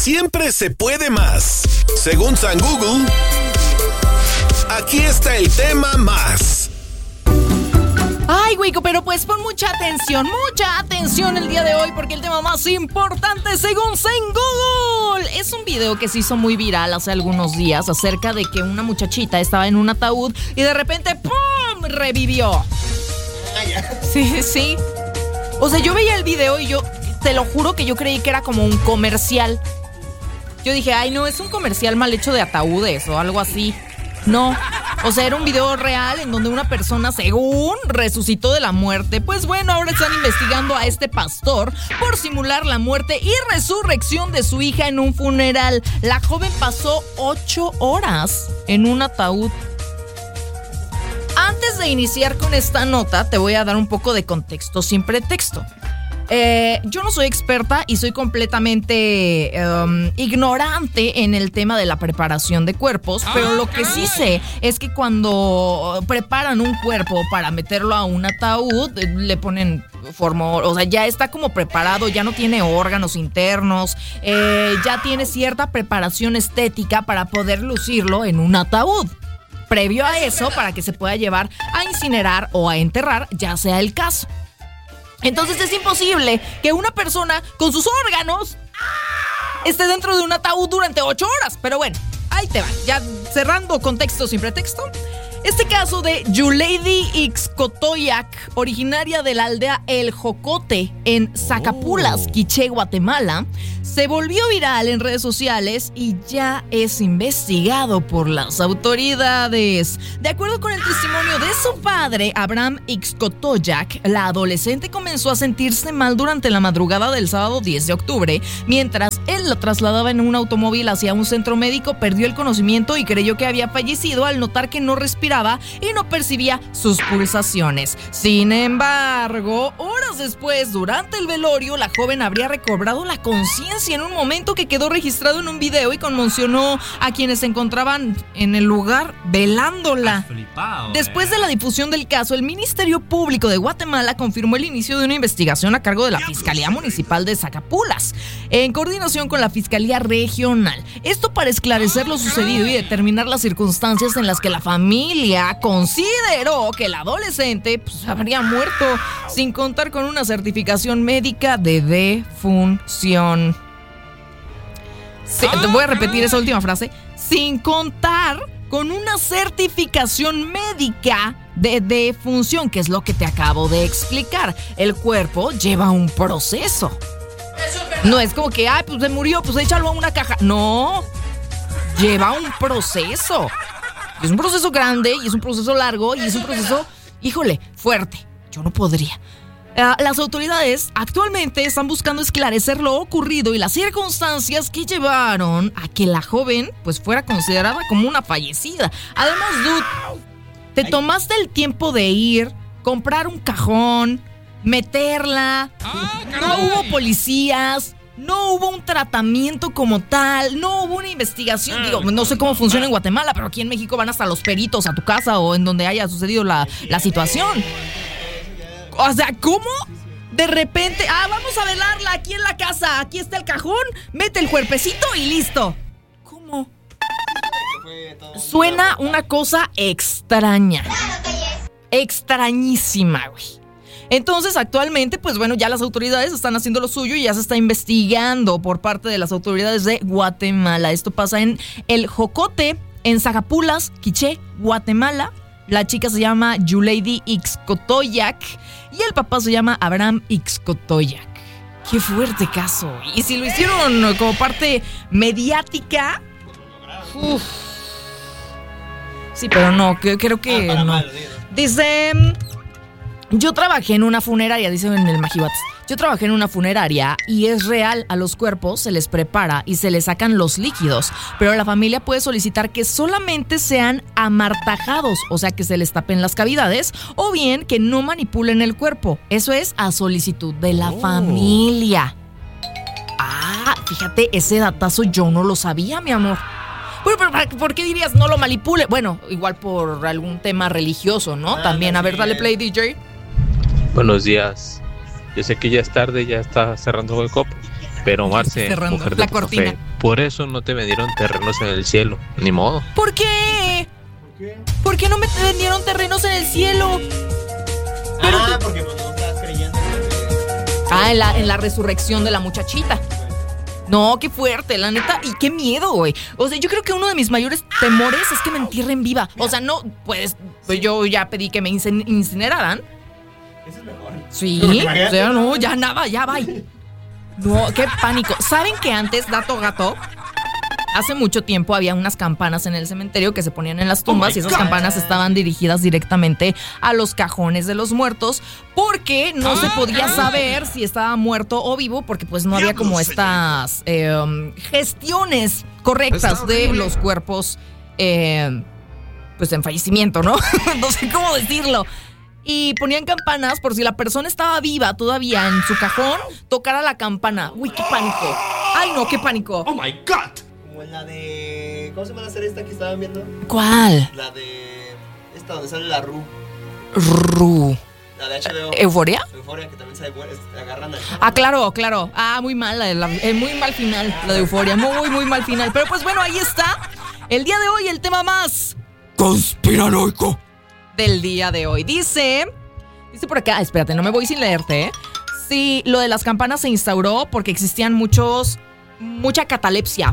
siempre se puede más. Según San Google, aquí está el tema más. Ay, Wico, pero pues pon mucha atención el día de hoy, porque el tema más importante según San Google es un video que se hizo muy viral hace algunos días acerca de que una muchachita estaba en un ataúd y de repente ¡pum! Revivió. Sí. O sea, yo veía el video y yo te lo juro que yo creí que era como un comercial. Yo dije, ay, no, es un comercial mal hecho de ataúdes o algo así. No, o sea, era un video real en donde una persona, según, resucitó de la muerte. Pues bueno, ahora están investigando a este pastor por simular la muerte y resurrección de su hija en un funeral. La joven pasó 8 horas en un ataúd. Antes de iniciar con esta nota, te voy a dar un poco de contexto sin pretexto. Yo no soy experta y soy completamente ignorante en el tema de la preparación de cuerpos, pero lo que sí sé es que cuando preparan un cuerpo para meterlo a un ataúd, le ponen o sea, ya está como preparado, ya no tiene órganos internos, ya tiene cierta preparación estética para poder lucirlo en un ataúd. Previo a eso, para que se pueda llevar a incinerar o a enterrar, ya sea el caso. Entonces es imposible que una persona con sus órganos esté dentro de un ataúd durante 8 horas. Pero bueno, ahí te va. Ya cerrando contexto sin pretexto. Este caso de Yuleidi Ixcotoyac, originaria de la aldea El Jocote en Zacapulas, Quiché, Guatemala, se volvió viral en redes sociales y ya es investigado por las autoridades. De acuerdo con el testimonio de su padre, Abraham Ixcotoyac, la adolescente comenzó a sentirse mal durante la madrugada del sábado 10 de octubre. Mientras él la trasladaba en un automóvil hacia un centro médico, perdió el conocimiento y creyó que había fallecido al notar que no respiraba y no percibía sus pulsaciones. Sin embargo, horas después, durante el velorio, la joven habría recobrado la conciencia en un momento que quedó registrado en un video y conmocionó a quienes se encontraban en el lugar velándola. Después de la difusión del caso, el Ministerio Público de Guatemala confirmó el inicio de una investigación a cargo de la Fiscalía Municipal de Zacapulas, en coordinación con la Fiscalía Regional. Esto para esclarecer lo sucedido y determinar las circunstancias en las que la familia consideró que el adolescente habría muerto sin contar con una certificación médica de defunción. Te voy a repetir esa última frase. Sin contar con una certificación médica de defunción, que es lo que te acabo de explicar. El cuerpo lleva un proceso. No es como que, pues se murió, pues échalo a una caja. No, lleva un proceso. Es un proceso grande y es un proceso largo y es un proceso, híjole, fuerte. Yo no podría. Las autoridades actualmente están buscando esclarecer lo ocurrido y las circunstancias que llevaron a que la joven pues fuera considerada como una fallecida. Además, dude, te tomaste el tiempo de ir, comprar un cajón, meterla. No hubo policías. No hubo un tratamiento como tal, no hubo una investigación. Digo, no sé cómo funciona en Guatemala, pero aquí en México van hasta los peritos a tu casa o en donde haya sucedido la situación. O sea, ¿cómo? De repente, vamos a velarla aquí en la casa, aquí está el cajón, mete el cuerpecito y listo. ¿Cómo? Suena una cosa extraña. Extrañísima, güey. Entonces, actualmente, pues bueno, ya las autoridades están haciendo lo suyo y ya se está investigando por parte de las autoridades de Guatemala. Esto pasa en El Jocote, en Zacapulas, Quiché, Guatemala. La chica se llama Yuleidi Ixcotoyac y el papá se llama Abraham Ixcotoyac. Qué fuerte caso. Y si lo hicieron como parte mediática... Uf. Sí, pero no, creo que no. Dice... Yo trabajé en una funeraria, dice en el Majibats. Yo trabajé en una funeraria y es real, a los cuerpos se les prepara y se les sacan los líquidos, pero la familia puede solicitar que solamente sean amartajados, o sea que se les tapen las cavidades, o bien que no manipulen el cuerpo. Eso es a solicitud de la familia. Fíjate, ese datazo yo no lo sabía, mi amor. Bueno, pero ¿por qué dirías no lo manipule? Bueno, igual por algún tema religioso, ¿no? También, a ver, dale play, DJ. Buenos días. Yo sé que ya es tarde, ya está cerrando el copo, pero Marce, mujer de la tu cortina. café, Por eso no te vendieron terrenos en el cielo, ni modo. ¿Por qué? ¿Por qué no me vendieron terrenos en el cielo? Porque no estás creyendo en la resurrección de la muchachita. No, qué fuerte, la neta, y qué miedo, güey. O sea, yo creo que uno de mis mayores temores es que me entierren viva. O sea, no, pues yo ya pedí que me incineraran. Eso es mejor. Sí, o sea, no, ya nada, ya va. No, qué pánico. ¿Saben que antes, dato gato, hace mucho tiempo había unas campanas en el cementerio que se ponían en las tumbas y esas campanas estaban dirigidas directamente a los cajones de los muertos porque no se podía saber si estaba muerto o vivo porque pues no había como estas gestiones correctas de los cuerpos pues en fallecimiento, ¿no? No sé cómo decirlo. Y ponían campanas por si la persona estaba viva todavía en su cajón, tocara la campana. Uy, qué pánico. Ay, no, qué pánico. ¡Oh, my God! Como en la de... ¿Cómo se llama la serie esta que estaban viendo? ¿Cuál? La de... Esta donde sale la Ru. La de HBO. ¿Euforia? Euforia, que también se agarran al... Ah, claro. Ah, muy mal, muy mal final, la de Euforia. Muy mal final. Pero pues bueno, ahí está. El día de hoy, el tema más conspiranoico del día de hoy. Dice por acá, espérate, no me voy sin leerte, Sí, lo de las campanas se instauró porque existían mucha catalepsia.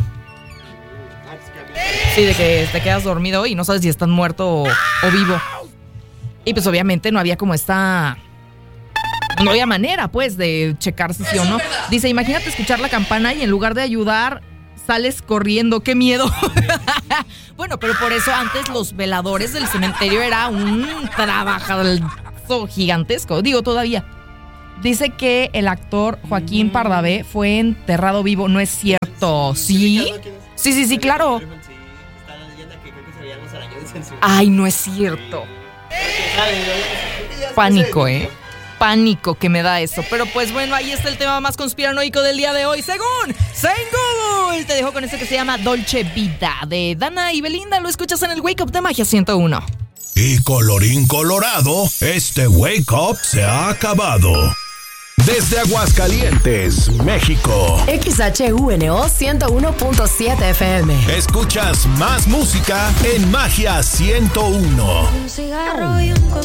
Sí, de que te quedas dormido y no sabes si estás muerto o vivo. Y pues obviamente no había como no había manera pues de checar si sí o no. Dice, imagínate escuchar la campana y en lugar de ayudar sales corriendo, qué miedo. Bueno, pero por eso antes los veladores del cementerio era un trabajazo gigantesco. Digo, todavía. Dice que el actor Joaquín Pardavé fue enterrado vivo. No es cierto. ¿Sí? Sí, claro. Está la leyenda que creo que se veían los arañones en su... Ay, no es cierto. Pánico, Pánico que me da eso. Pero pues bueno, ahí está el tema más conspiranoico del día de hoy. Según Google, te dejo con esto que se llama Dolce Vita de Dana y Belinda. Lo escuchas en el Wake Up de Magia 101. Y colorín colorado, este Wake Up se ha acabado. Desde Aguascalientes, México. XHUNO 101.7 FM. Escuchas más música en Magia 101. Un cigarro y un